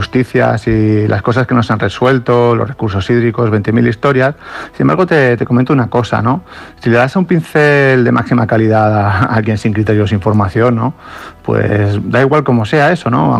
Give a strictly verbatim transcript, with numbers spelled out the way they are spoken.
injusticias y las cosas que no se han resuelto, los recursos hídricos, veinte mil historias. Sin embargo, te, te comento una cosa, ¿no? Si le das un pincel de máxima calidad a, a alguien sin criterios, sin formación, ¿no? Pues da igual como sea eso, ¿no?